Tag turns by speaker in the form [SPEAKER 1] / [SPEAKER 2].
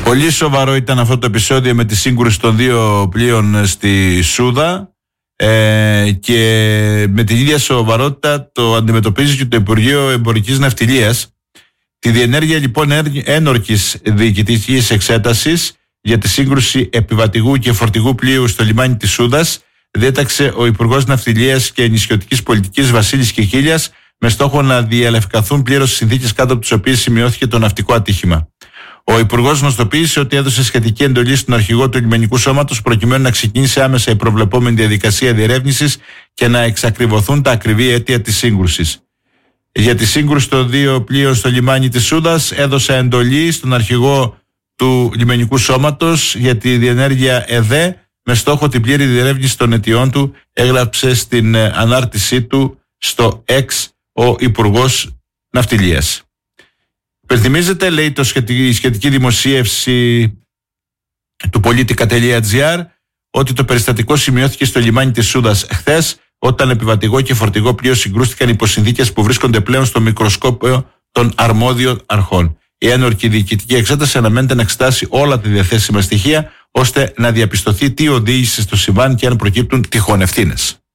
[SPEAKER 1] Πολύ σοβαρό ήταν αυτό το επεισόδιο με τη σύγκρουση των δύο πλοίων στη Σούδα και με την ίδια σοβαρότητα το αντιμετωπίζει και το Υπουργείο Εμπορικής Ναυτιλίας. Τη διενέργεια λοιπόν ένορκης διοικητικής εξέτασης για τη σύγκρουση επιβατηγού και φορτηγού πλοίου στο λιμάνι της Σούδας διέταξε ο Υπουργός Ναυτιλίας και Νησιωτικής Πολιτικής Βασίλης Κικίλιας, με στόχο να διαλευκαθούν πλήρως οι συνθήκες κάτω από τις οποίες σημειώθηκε το ναυτικό ατύχημα. Ο Υπουργός γνωστοποίησε ότι έδωσε σχετική εντολή στον αρχηγό του λιμενικού σώματος προκειμένου να ξεκινήσει άμεσα η προβλεπόμενη διαδικασία διερεύνησης και να εξακριβωθούν τα ακριβή αίτια της σύγκρουσης. Για τη σύγκρουση των δύο πλοίων στο λιμάνι της Σούδας έδωσε εντολή στον αρχηγό του λιμενικού σώματος για τη διενέργεια ΕΔΕ με στόχο την πλήρη διερεύνηση των αιτιών του, έγραψε στην ανάρτησή του στο X ο Υπουργός Ναυτιλίας. Υπενθυμίζεται, λέει η σχετική δημοσίευση του Politica.gr, ότι το περιστατικό σημειώθηκε στο λιμάνι της Σούδας χθες, όταν επιβατηγό και φορτηγό πλοίο συγκρούστηκαν υπό συνθήκες που βρίσκονται πλέον στο μικροσκόπιο των αρμόδιων αρχών. Η ένορκη διοικητική εξέταση αναμένεται να εξετάσει όλα τα διαθέσιμα στοιχεία, ώστε να διαπιστωθεί τι οδήγησε στο συμβάν και αν προκύπτουν τυχόν ευθύνες.